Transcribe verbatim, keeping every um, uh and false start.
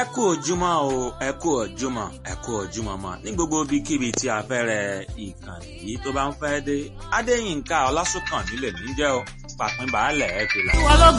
ẹ kú ojúmọ́ o ẹ kú ojúmọ́ ẹ kú ojúmọ́ mọ́ ní gbogbo ibikíbi tí afẹ́rẹ́ ìkànnì yìí tó bá ń fẹ́ dé Adéyínká Ọlásùnkànmí lèmi ń jẹ́ o pàpín baálẹ̀ ẹ̀ fìlà.